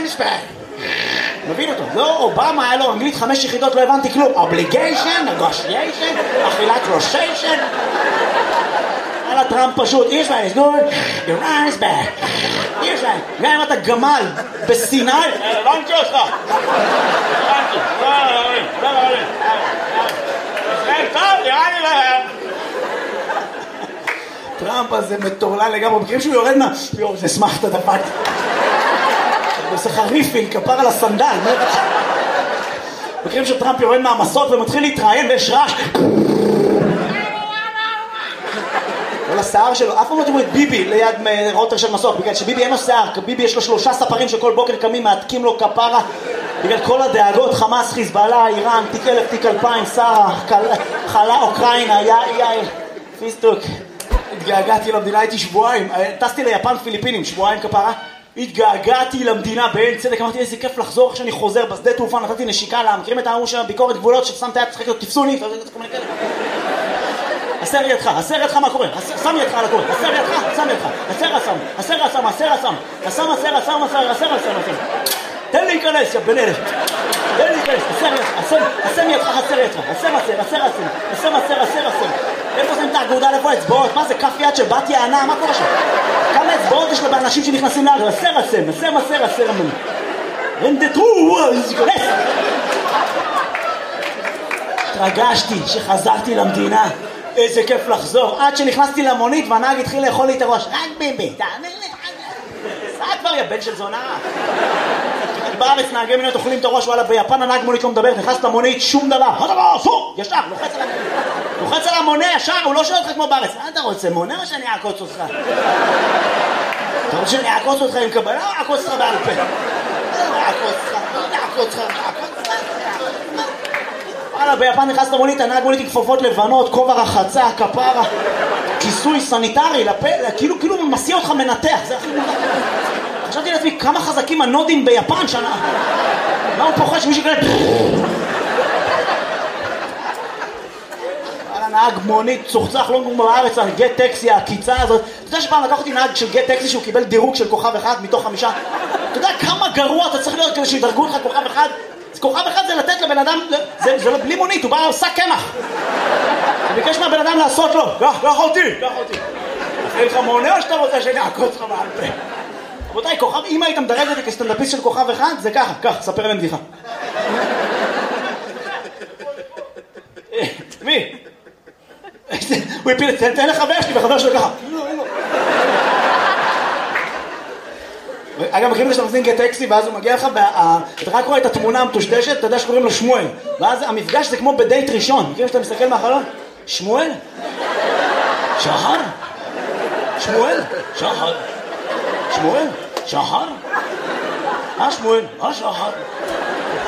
מבין אותו. לא, אובמה היה לו אנגלית 5 יחידות, לא הבנתי כלום. obligation, negotiation, אכילת רושיישן. על הטראמפ פשוט, Israel is good, Iran is bad. Israel, גם אם אתה גמל בסיני, הבנתי אותך. הבנתי. ישראל טוב, נראה לי להם. טראמפ הזה מטורלל לגמרי, מכירים שהוא יורד יואו, זה שמח את הדפת. עושה חריפין, כפר על הסנדל. מכירים שטראמפ יורד מהמסות ומתחיל להתראיין ויש רעש. כל השיער שלו, אף פעם לא תראו את ביבי ליד רוטר של מסוק, בגלל שביבי אין לו שיער, ביבי יש לו 3 ספרים שכל בוקר קמים, מעתקים לו כפרה, בגלל כל הדאגות, חמאס, חיזבאללה, איראן, תיק 1000, תיק 2000, שרה, חלה, אוקראינה, יאיר, פיסטוק. התגעגעתי למדינה, הייתי שבועיים, טסתי ליפן פיליפינים, שבועיים כפרה, התגעגעתי למדינה בעין צדק, אמרתי איזה כיף לחזור כשאני חוזר בשדה תעופה, נתתי נשיקה לה, מכירים את ההוא של ביקורת גבולות ששמת יד, צחק לו, תפסו לי, הסר ידך מה קורה, שם ידך על הקורה, הסר ידך, שם ידך, תן לי להיכנס, יא בן אלף, תן לי להיכנס, הסם ידך, הסר, איפה שמים את האגודה, איפה האצבעות, מה זה, כף יד של בת יענה, מה קורה שם? כמה אצבעות יש לאנשים שנכנסים לאגר, הסר, רנדטרו, להיכנס. התרגשתי שחזרתי למדינה, איזה כיף לחזור, עד שנכנסתי למונית והנהג התחיל לאכול לי את הראש, רק ביבי, תאמר לי, סע כבר יא בן של זונה. בארץ נהגי מוניות אוכלים את הראש, וואלה ביפן הנהג מונית לא מדבר, נכנס למונית, שום דבר, אסור, ישר, לוחץ על המונה ישר, הוא לא שואל אותך כמו בארץ, אתה רוצה מונה או שאני אעקוץ אותך? אתה רוצה שאני אעקוץ אותך עם קבלה או אעקוץ אותך בעל פה? אעקוץ אותך. וואלה, ביפן נכנס למונית, הנהג מונית עם כפפות לבנות, כובע רחצה, כפרה, כיסוי סניטרי, כאילו מסיע אותך מנתח, זה הכי מונח. חשבתי לעצמי, כמה חזקים הנודים ביפן שנה. מה הוא פוחד שמישהו כאלה... וואלה, נהג מונית, צוחצח, לא כמו בארץ, על גט טקסי, הקיצה הזאת. אתה יודע שפעם לקח אותי נהג של גט טקסי שהוא קיבל דירוג של כוכב 1 מתוך 5? אתה יודע כמה גרוע אתה צריך להיות כדי שידרגו לך כוכב 1? כוכב 1 זה לתת לבן אדם, זה בלי מונית, הוא בא עושה קמח. הוא ביקש מהבן אדם לעשות לו, קח אותי. אחרי לך מונה או שאתה רוצה שאני אעקוץ לך בעל פה? רבותיי, כוכב, אם היית מדרג את זה כסטנדאפיסט של כוכב 1, זה ככה, ספר להם בדיחה. מי? הוא הפיל, תן לחבר שלי, וחבר שלו ככה. אגב, מכירים שאתה מזמין גט טקסי, ואז הוא מגיע לך, אתה רק רואה את התמונה המטושטשת, אתה יודע שקוראים לו שמואל, ואז המפגש זה כמו בדייט ראשון, מכירים שאתה מסתכל מהחלון? שמואל? שחר? שמואל? שחר? שמואל? שחר? שמואל? שחר?